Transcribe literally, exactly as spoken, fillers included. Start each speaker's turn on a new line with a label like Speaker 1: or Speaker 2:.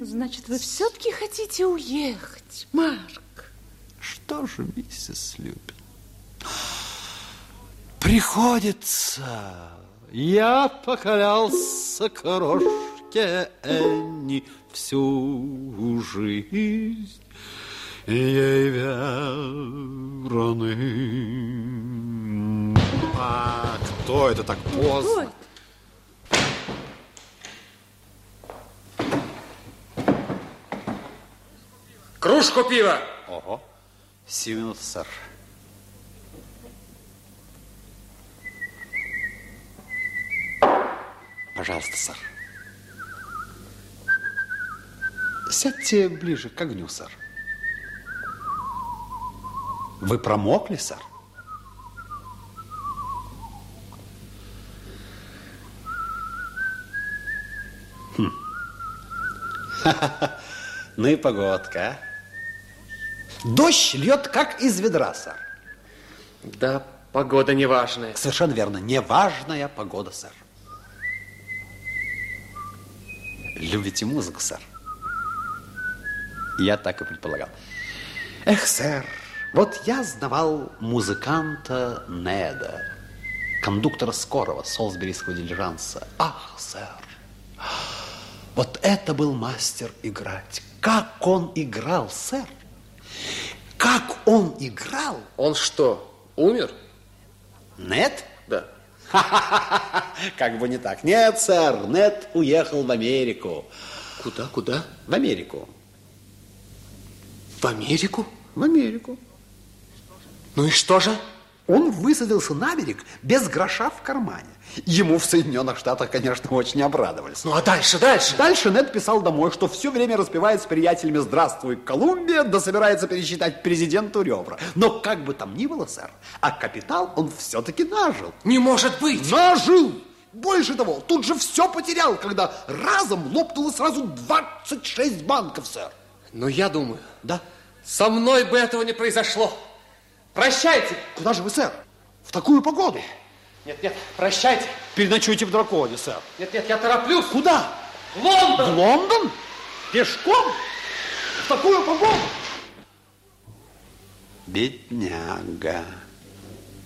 Speaker 1: Значит, вы все-таки хотите уехать, Марк?
Speaker 2: Что же, миссис Люпин, приходится. Я поклялся крошке Энни всю жизнь ей верный. А кто это так поздно?
Speaker 1: Ой.
Speaker 3: Кружку пива.
Speaker 2: Ого, семь минут, сэр. Пожалуйста, сэр. Сядьте ближе к огню, сэр. Вы промокли, сэр? Хм. Ну и погодка, а? Дождь льет, как из ведра, сэр.
Speaker 3: Да, погода неважная.
Speaker 2: Совершенно верно, неважная погода, сэр. Любите музыку, сэр? Я так и предполагал. Эх, сэр, вот я знавал музыканта Неда, кондуктора скорого солсберийского дилижанса. Ах, сэр, вот это был мастер играть. Как он играл, сэр? Как он играл?
Speaker 3: Он что, умер?
Speaker 2: Нед?
Speaker 3: Да.
Speaker 2: Как бы не так. Нет, сэр, Нед уехал в Америку.
Speaker 3: Куда, куда?
Speaker 2: В Америку.
Speaker 3: В Америку?
Speaker 2: В Америку.
Speaker 3: Ну и что же?
Speaker 2: Он высадился на берег без гроша в кармане. Ему в Соединенных Штатах, конечно, очень обрадовались.
Speaker 3: Ну а дальше, дальше?
Speaker 2: Дальше Нед писал домой, что все время распевает с приятелями «Здравствуй, Колумбия», да собирается пересчитать президенту ребра. Но как бы там ни было, сэр, а капитал он все-таки нажил.
Speaker 3: Не может быть!
Speaker 2: Нажил! Больше того, тут же все потерял, когда разом лопнуло сразу двадцать шесть банков, сэр.
Speaker 3: Но я думаю,
Speaker 2: Да?
Speaker 3: со мной бы этого не произошло. Прощайте.
Speaker 2: Куда же вы, сэр? В такую погоду?
Speaker 3: Нет, нет, прощайте.
Speaker 2: Переночуйте в Драконе, сэр.
Speaker 3: Нет, нет, я тороплюсь.
Speaker 2: Куда?
Speaker 3: В Лондон.
Speaker 2: В Лондон? Пешком? В такую погоду? Бедняга.